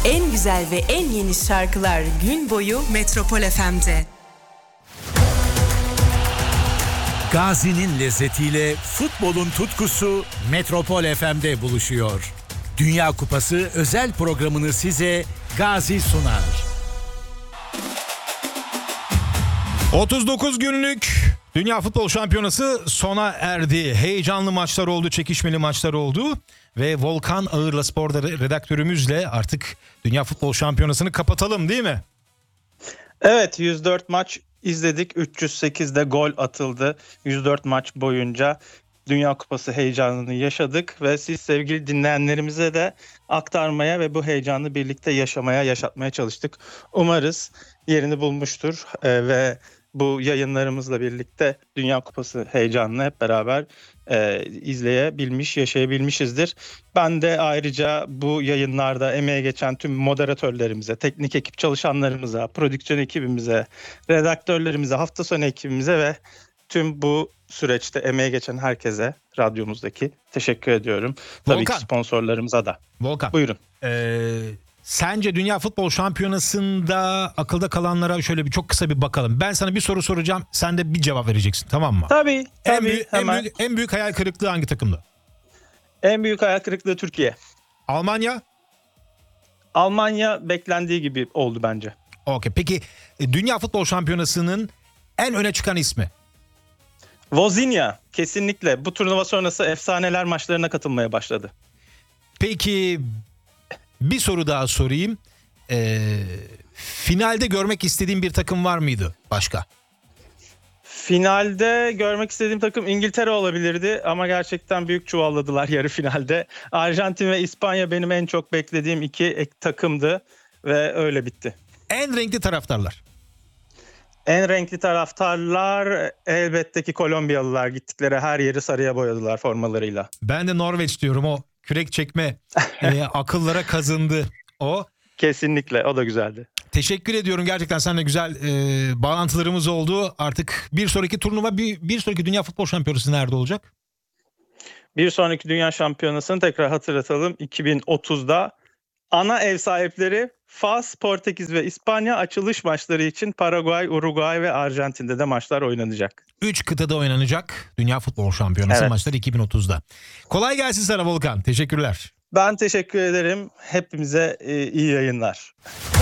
En güzel ve en yeni şarkılar gün boyu Metropol FM'de. Gazi'nin lezzetiyle futbolun tutkusu Metropol FM'de buluşuyor. Dünya Kupası özel programını size Gazi sunar. 39 günlük Dünya Futbol Şampiyonası sona erdi. Heyecanlı maçlar oldu, çekişmeli maçlar oldu. Ve Volkan Ağır'la Spor'da redaktörümüzle artık Dünya Futbol Şampiyonası'nı kapatalım değil mi? Evet, 104 maç izledik. 308'de gol atıldı. 104 maç boyunca Dünya Kupası heyecanını yaşadık. Ve siz sevgili dinleyenlerimize de aktarmaya ve bu heyecanı birlikte yaşatmaya çalıştık. Umarız yerini bulmuştur ve bu yayınlarımızla birlikte Dünya Kupası heyecanını hep beraber izleyebilmiş, yaşayabilmişizdir. Ben de ayrıca bu yayınlarda emeğe geçen tüm moderatörlerimize, teknik ekip çalışanlarımıza, prodüksiyon ekibimize, redaktörlerimize, hafta sonu ekibimize ve tüm bu süreçte emeğe geçen herkese, radyomuzdaki teşekkür ediyorum. Tabii Volkan. ki sponsorlarımıza da. Volkan. Buyurun. Sence Dünya Futbol Şampiyonası'nda akılda kalanlara şöyle çok kısa bir bakalım. Ben sana bir soru soracağım. Sen de bir cevap vereceksin, tamam mı? Tabii. En büyük hayal kırıklığı hangi takımda? En büyük hayal kırıklığı Türkiye. Almanya? Almanya beklendiği gibi oldu bence. Okey. Peki Dünya Futbol Şampiyonası'nın en öne çıkan ismi? Wozniak kesinlikle bu turnuva sonrası efsaneler maçlarına katılmaya başladı. Peki bir soru daha sorayım. Finalde görmek istediğin bir takım var mıydı başka? Finalde görmek istediğim takım İngiltere olabilirdi ama gerçekten büyük çuvalladılar yarı finalde. Arjantin ve İspanya benim en çok beklediğim iki takımdı ve öyle bitti. En renkli taraftarlar? En renkli taraftarlar elbette ki Kolombiyalılar, gittikleri her yeri sarıya boyadılar formalarıyla. Ben de Norveç diyorum, o kürek çekme akıllara kazındı o. Kesinlikle, o da güzeldi. Teşekkür ediyorum, gerçekten seninle güzel bağlantılarımız oldu. Artık bir sonraki turnuva, bir sonraki Dünya Futbol Şampiyonası nerede olacak? Bir sonraki Dünya Şampiyonası'nı tekrar hatırlatalım. 2030'da ana ev sahipleri Fas, Portekiz ve İspanya, açılış maçları için Paraguay, Uruguay ve Arjantin'de de maçlar oynanacak. 3 kıtada oynanacak Dünya Futbol Şampiyonası maçları 2030'da. Kolay gelsin sana Volkan. Teşekkürler. Ben teşekkür ederim. Hepimize iyi yayınlar.